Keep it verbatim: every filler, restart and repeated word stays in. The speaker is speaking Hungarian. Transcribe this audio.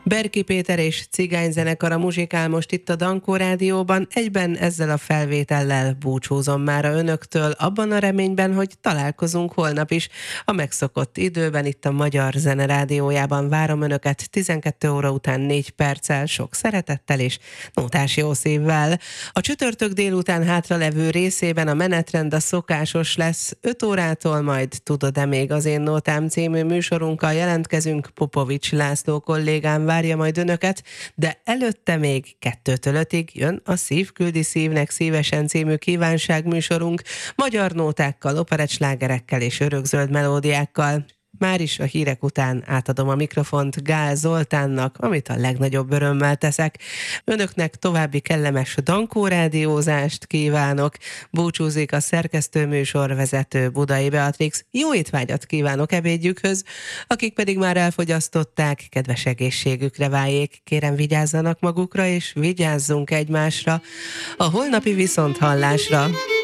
Berki Péter és cigányzenekar a muzsikál most itt a Dankó Rádióban, egyben ezzel a felvétellel búcsúzom mára önöktől, abban a reményben, hogy találkozunk holnap is. A megszokott időben itt a Magyar Zene Rádiójában várom önöket tizenkét óra után négy perccel, sok szeretettel és nótás jó szívvel. A csütörtök délután hátralevő részében a menetrend a szokásos lesz, öt órától majd Tudod-e még az én nótám című műsorunkkal jelentkezünk, Popovics László kollégám várja majd önöket, de előtte még kettőtől ötig jön a Szív küldi szívnek szívesen című kívánságműsorunk, magyar nótákkal, operettslágerekkel és örökzöld melódiákkal. Már is a hírek után átadom a mikrofont Gál Zoltánnak, amit a legnagyobb örömmel teszek. Önöknek további kellemes Dankó rádiózást kívánok. Búcsúzik a szerkesztőműsor vezető Budai Beatrix. Jó étvágyat kívánok ebédjükhöz, akik pedig már elfogyasztották, kedves egészségükre váljék. Kérem, vigyázzanak magukra és vigyázzunk egymásra. A holnapi viszonthallásra.